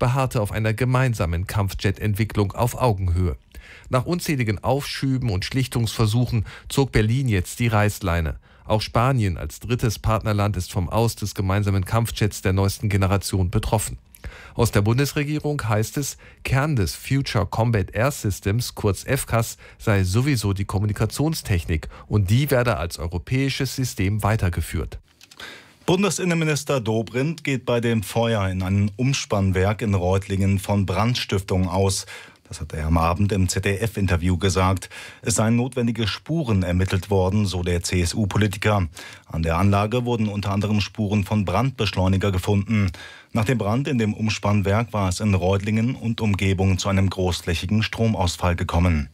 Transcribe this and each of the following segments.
beharrte auf einer gemeinsamen Kampfjet-Entwicklung auf Augenhöhe. Nach unzähligen Aufschüben und Schlichtungsversuchen zog Berlin jetzt die Reißleine. Auch Spanien als drittes Partnerland ist vom Aus des gemeinsamen Kampfjets der neuesten Generation betroffen. Aus der Bundesregierung heißt es, Kern des Future Combat Air Systems, kurz FCAS, sei sowieso die Kommunikationstechnik und die werde als europäisches System weitergeführt. Bundesinnenminister Dobrindt geht bei dem Feuer in einem Umspannwerk in Reutlingen von Brandstiftung aus. Das hat er am Abend im ZDF-Interview gesagt. Es seien notwendige Spuren ermittelt worden, so der CSU-Politiker. An der Anlage wurden unter anderem Spuren von Brandbeschleuniger gefunden. Nach dem Brand in dem Umspannwerk war es in Reutlingen und Umgebung zu einem großflächigen Stromausfall gekommen.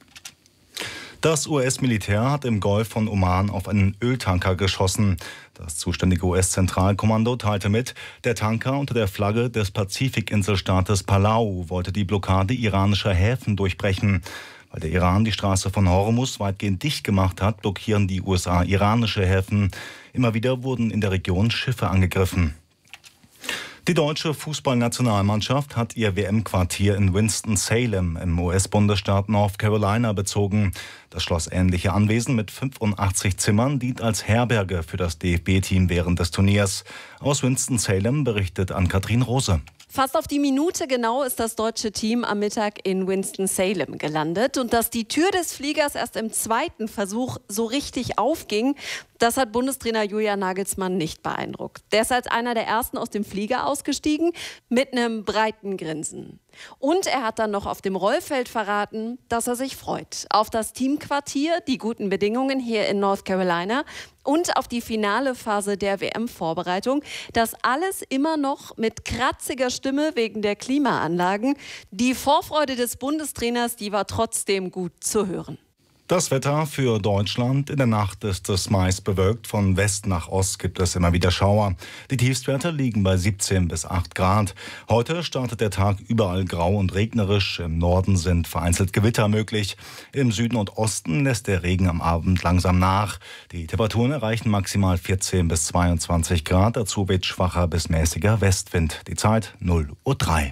Das US-Militär hat im Golf von Oman auf einen Öltanker geschossen. Das zuständige US-Zentralkommando teilte mit, der Tanker unter der Flagge des Pazifikinselstaates Palau wollte die Blockade iranischer Häfen durchbrechen. Weil der Iran die Straße von Hormuz weitgehend dicht gemacht hat, blockieren die USA iranische Häfen. Immer wieder wurden in der Region Schiffe angegriffen. Die deutsche Fußballnationalmannschaft hat ihr WM-Quartier in Winston-Salem im US-Bundesstaat North Carolina bezogen. Das schlossähnliche Anwesen mit 85 Zimmern dient als Herberge für das DFB-Team während des Turniers. Aus Winston-Salem berichtet Ann-Kathrin Rose. Fast auf die Minute genau ist das deutsche Team am Mittag in Winston-Salem gelandet. Und dass die Tür des Fliegers erst im zweiten Versuch so richtig aufging, das hat Bundestrainer Julian Nagelsmann nicht beeindruckt. Der ist als einer der ersten aus dem Flieger ausgestiegen mit einem breiten Grinsen. Und er hat dann noch auf dem Rollfeld verraten, dass er sich freut auf das Teamquartier, die guten Bedingungen hier in North Carolina und auf die finale Phase der WM-Vorbereitung. Das alles immer noch mit kratziger Stimme wegen der Klimaanlagen. Die Vorfreude des Bundestrainers, die war trotzdem gut zu hören. Das Wetter für Deutschland. In der Nacht ist es meist bewölkt. Von West nach Ost gibt es immer wieder Schauer. Die Tiefstwerte liegen bei 17 bis 8 Grad. Heute startet der Tag überall grau und regnerisch. Im Norden sind vereinzelt Gewitter möglich. Im Süden und Osten lässt der Regen am Abend langsam nach. Die Temperaturen erreichen maximal 14 bis 22 Grad. Dazu weht schwacher bis mäßiger Westwind. Die Zeit 0:03 Uhr.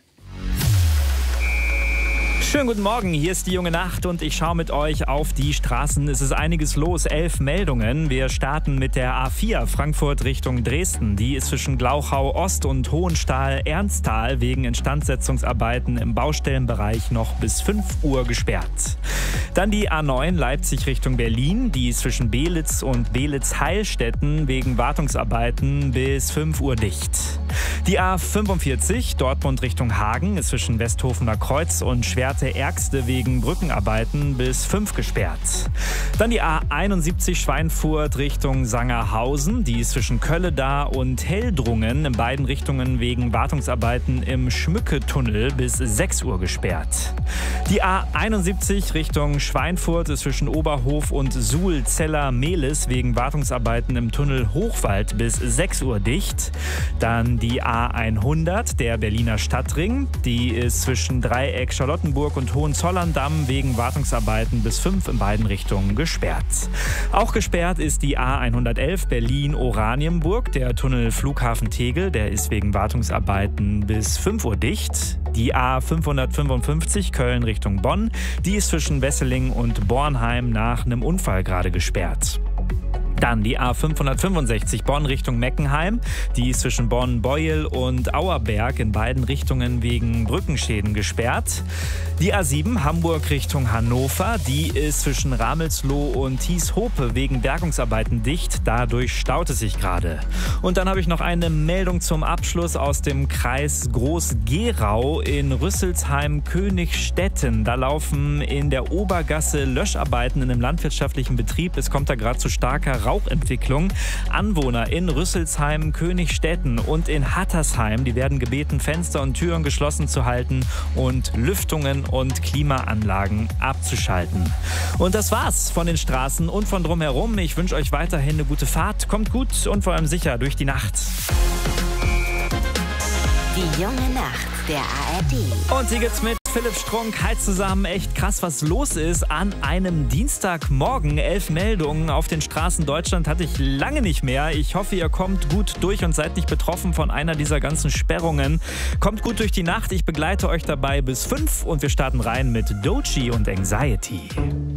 Schönen guten Morgen, hier ist die junge Nacht und ich schaue mit euch auf die Straßen. Es ist einiges los, 11 Meldungen. Wir starten mit der A4 Frankfurt Richtung Dresden. Die ist zwischen Glauchau Ost und Hohenstahl-Ernsthal wegen Instandsetzungsarbeiten im Baustellenbereich noch bis 5 Uhr gesperrt. Dann die A9 Leipzig Richtung Berlin. Die ist zwischen Belitz und Belitz-Heilstätten wegen Wartungsarbeiten bis 5 Uhr dicht. Die A45 Dortmund Richtung Hagen ist zwischen Westhofener Kreuz und Schwerte-Ärgste wegen Brückenarbeiten bis 5 gesperrt. Dann die A71 Schweinfurt Richtung Sangerhausen. Die ist zwischen Kölledar und Heldrungen in beiden Richtungen wegen Wartungsarbeiten im Schmücketunnel bis 6 Uhr gesperrt. Die A71 Richtung Schweinfurt ist zwischen Oberhof und Suhl-Zeller-Mehlis wegen Wartungsarbeiten im Tunnel Hochwald bis 6 Uhr dicht. Dann die A100, der Berliner Stadtring. Die ist zwischen Dreieck Charlottenburg und Hohenzollern-Damm wegen Wartungsarbeiten bis 5 in beiden Richtungen gesperrt. Auch gesperrt ist die A111 Berlin-Oranienburg, der Tunnel Flughafen Tegel. Der ist wegen Wartungsarbeiten bis 5 Uhr dicht. Die A555 Köln Richtung Bonn. Die ist zwischen Wesseling und Bornheim nach einem Unfall gerade gesperrt. Dann die A565 Bonn Richtung Meckenheim. Die ist zwischen Bonn-Beuel und Auerberg in beiden Richtungen wegen Brückenschäden gesperrt. Die A7 Hamburg Richtung Hannover. Die ist zwischen Ramelsloh und Thieshope wegen Bergungsarbeiten dicht. Dadurch staut es sich gerade. Und dann habe ich noch eine Meldung zum Abschluss aus dem Kreis Groß-Gerau in Rüsselsheim-Königstetten. Da laufen in der Obergasse Löscharbeiten in einem landwirtschaftlichen Betrieb. Es kommt da gerade zu starker Rauchentwicklung. Anwohner in Rüsselsheim, Königstetten und in Hattersheim, die werden gebeten, Fenster und Türen geschlossen zu halten und Lüftungen und Klimaanlagen abzuschalten. Und das war's von den Straßen und von drumherum. Ich wünsche euch weiterhin eine gute Fahrt. Kommt gut und vor allem sicher durch die Nacht. Die junge Nacht der ARD. Und die gibt's mit Philipp Strunk. Hi zusammen, echt krass, was los ist an einem Dienstagmorgen. 11 Meldungen auf den Straßen Deutschland hatte ich lange nicht mehr. Ich hoffe, ihr kommt gut durch und seid nicht betroffen von einer dieser ganzen Sperrungen. Kommt gut durch die Nacht, ich begleite euch dabei bis 5 und wir starten rein mit Doechii und Anxiety.